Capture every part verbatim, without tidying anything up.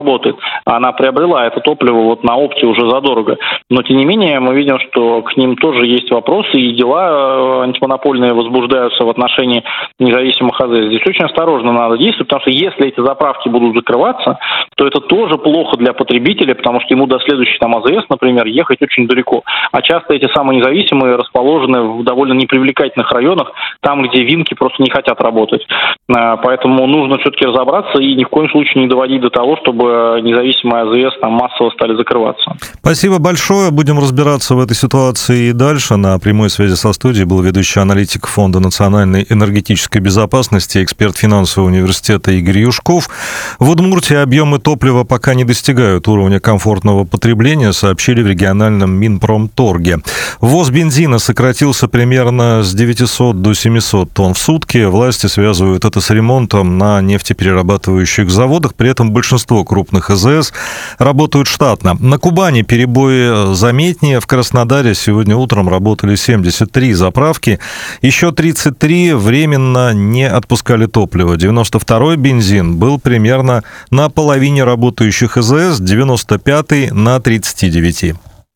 работает. Она приобрела это топливо вот на опте уже задорого. Но, тем не менее, мы видим, что к ним тоже есть вопросы, и дела антимонопольные возбуждаются в отношении независимых АЗС. Здесь очень осторожно надо действовать, потому что если эти заправки будут закрываться, то это тоже плохо для потребителя, потому что ему до следующей там АЗС, например, ехать очень далеко. А часто эти самые независимые расположены в довольно непривлекательных районах, там, где винки просто не хотят работать. Поэтому нужно все-таки разобраться и ни в коем случае не доводить до того, чтобы независимые АЗС там массово стали закрываться. Спасибо большое. Будем разбираться в этой ситуации и дальше. На прямой связи со студией был ведущий аналитик Фонда национальной энергетической безопасности, эксперт финансового университета Игорь Юшков. В Удмуртии объемы топлива пока не достигают уровня комфортного потребления, сообщили в региональном Минпромторге. Ввоз бензина сократился примерно с девятисот до семисот тонн в сутки. Власти связывают это с ремонтом на нефтеперерабатывающих заводах. При этом большинство крупных АЗС работают штатно. На Кубани перебои заметнее. В Краснодаре сегодня утром работали семьдесят три заправки. Еще тридцать три временно не отпускали топливо. девяносто второй бензин был примерно на половине работающих АЗС, девяносто пятый на тридцати девяти.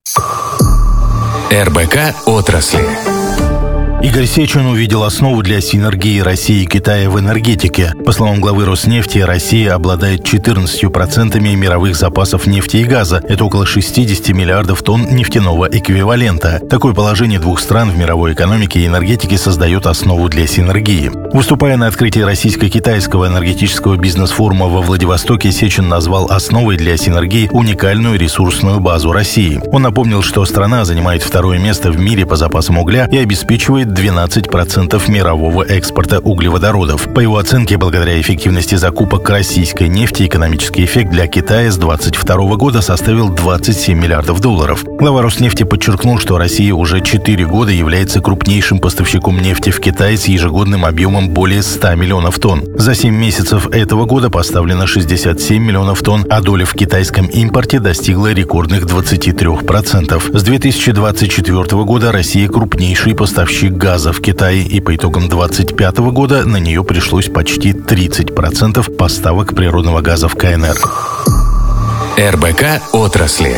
РБК отрасли. Игорь Сечин увидел основу для синергии России и Китая в энергетике. По словам главы Роснефти, Россия обладает четырнадцатью процентами мировых запасов нефти и газа. Это около шестьдесят миллиардов тонн нефтяного эквивалента. Такое положение двух стран в мировой экономике и энергетике создает основу для синергии. Выступая на открытии российско-китайского энергетического бизнес-форума во Владивостоке, Сечин назвал основой для синергии уникальную ресурсную базу России. Он напомнил, что страна занимает второе место в мире по запасам угля и обеспечивает двенадцать процентов мирового экспорта углеводородов. По его оценке, благодаря эффективности закупок российской нефти, экономический эффект для Китая с двадцать второго года составил двадцать семь миллиардов долларов. Глава Роснефти подчеркнул, что Россия уже четыре года является крупнейшим поставщиком нефти в Китай с ежегодным объемом более ста миллионов тонн. За семь месяцев этого года поставлено шестьдесят семь миллионов тонн, а доля в китайском импорте достигла рекордных двадцати трёх процентов. С две тысячи двадцать четвёртого года Россия крупнейший поставщик газа в Китае, и по итогам две тысячи двадцать пятого года на нее пришлось почти тридцать процентов поставок природного газа в КНР. РБК отрасли.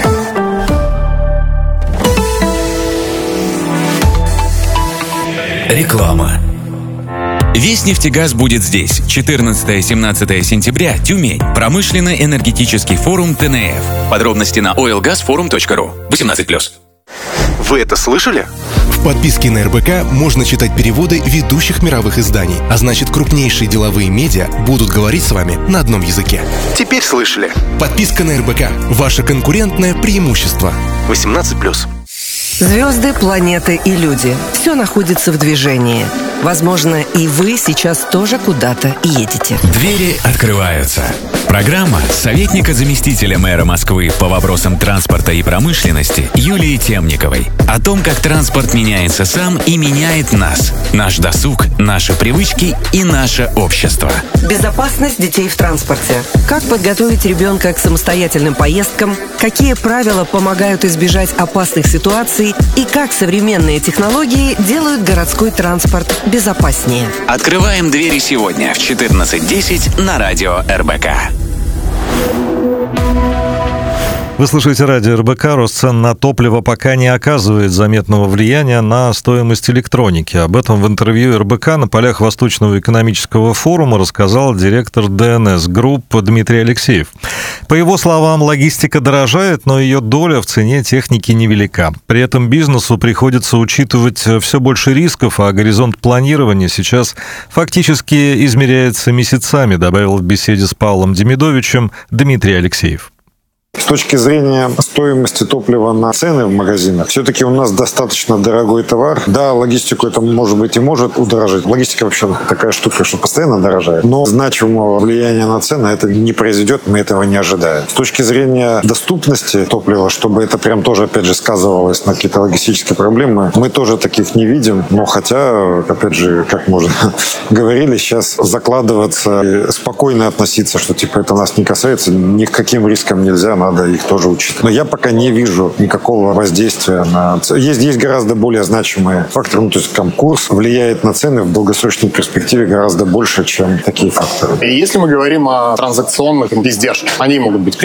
Реклама. Весь нефтегаз будет здесь. четырнадцатого-семнадцатого сентября. Тюмень. Промышленно-энергетический форум ТНФ. Подробности на ойл газ форум точка ру. восемнадцать плюс. Вы это слышали? В подписке на РБК можно читать переводы ведущих мировых изданий, а значит, крупнейшие деловые медиа будут говорить с вами на одном языке. Теперь слышали. Подписка на РБК – ваше конкурентное преимущество. восемнадцать плюс. Звезды, планеты и люди. Все находится в движении. Возможно, и вы сейчас тоже куда-то едете. Двери открываются. Программа советника заместителя мэра Москвы по вопросам транспорта и промышленности Юлии Темниковой о том, как транспорт меняется сам и меняет нас, наш досуг, наши привычки и наше общество. Безопасность детей в транспорте. Как подготовить ребенка к самостоятельным поездкам, какие правила помогают избежать опасных ситуаций и как современные технологии делают городской транспорт безопаснее. Открываем двери сегодня в четырнадцать десять на радио РБК. Вы слушаете радио РБК. Рост цен на топливо пока не оказывает заметного влияния на стоимость электроники. Об этом в интервью РБК на полях Восточного экономического форума рассказал директор ДНС Групп Дмитрий Алексеев. По его словам, логистика дорожает, но ее доля в цене техники невелика. При этом бизнесу приходится учитывать все больше рисков, а горизонт планирования сейчас фактически измеряется месяцами, добавил в беседе с Павлом Демидовичем Дмитрий Алексеев. С точки зрения стоимости топлива на цены в магазинах, все-таки у нас достаточно дорогой товар. Да, логистику это, может быть, и может удорожить. Логистика вообще такая штука, что постоянно дорожает. Но значимого влияния на цены это не произойдет, мы этого не ожидаем. С точки зрения доступности топлива, чтобы это прям тоже, опять же, сказывалось на какие-то логистические проблемы, мы тоже таких не видим. Но хотя, опять же, как мы уже говорили, сейчас закладываться и спокойно относиться, что типа это нас не касается, ни к каким рискам нельзя. надо их тоже учитывать. Но я пока не вижу никакого воздействия на... Есть, есть гораздо более значимые факторы. Ну, то есть там курс влияет на цены в долгосрочной перспективе гораздо больше, чем такие факторы. И если мы говорим о транзакционных издержках, они могут быть